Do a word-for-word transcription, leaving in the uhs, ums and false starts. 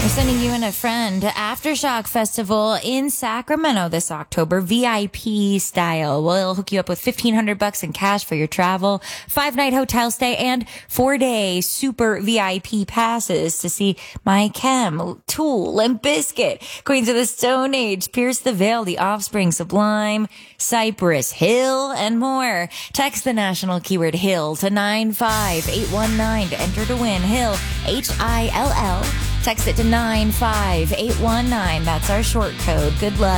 sending you and a friend to Aftershock Festival in Sacramento this October, V I P style. We'll hook you up with fifteen hundred bucks in cash for your travel, five night hotel stay, and four day super V I P passes to see My Chem, Tool, Limp Bizkit, Queens of the Stone Age, Pierce the Veil, The Offspring, Sublime, Cypress Hill, and more. Text the national keyword HILL to nine five eight one nine to enter to win. HILL, H I L L. Text it to nine five eight one nine. That's our short code. Good luck.